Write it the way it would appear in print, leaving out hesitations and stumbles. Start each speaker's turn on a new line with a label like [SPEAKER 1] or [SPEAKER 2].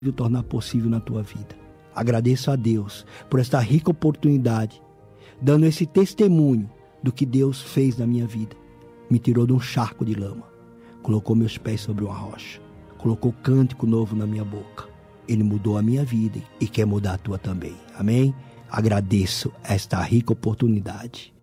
[SPEAKER 1] tornar possível na tua vida. Agradeço a Deus por esta rica oportunidade, dando esse testemunho do que Deus fez na minha vida. Me tirou de um charco de lama, colocou meus pés sobre uma rocha, colocou cântico novo na minha boca. Ele mudou a minha vida e quer mudar a tua também. Amém? Agradeço esta rica oportunidade.